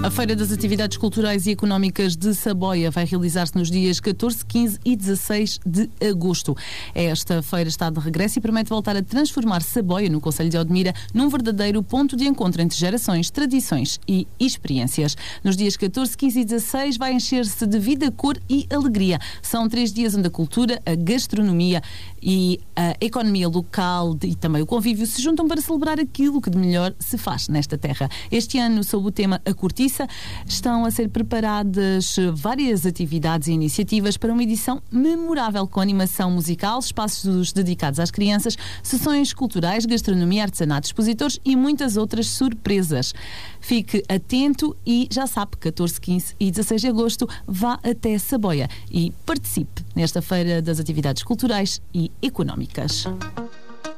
A Feira das Atividades Culturais e Económicas de Saboia vai realizar-se nos dias 14, 15 e 16 de agosto. Esta feira está de regresso e promete voltar a transformar Saboia, no concelho de Odmira, num verdadeiro ponto de encontro entre gerações, tradições e experiências. Nos dias 14, 15 e 16 vai encher-se de vida, cor e alegria. São 3 dias onde a cultura, a gastronomia e a economia local e também o convívio se juntam para celebrar aquilo que de melhor se faz nesta terra. Este ano, sob o tema A Cortiça, estão a ser preparadas várias atividades e iniciativas para uma edição memorável com animação musical, espaços dedicados às crianças, sessões culturais, gastronomia, artesanato, expositores e muitas outras surpresas. Fique atento e já sabe, 14, 15 e 16 de agosto, vá até Saboia e participe nesta Feira das Atividades Culturais e Económicas.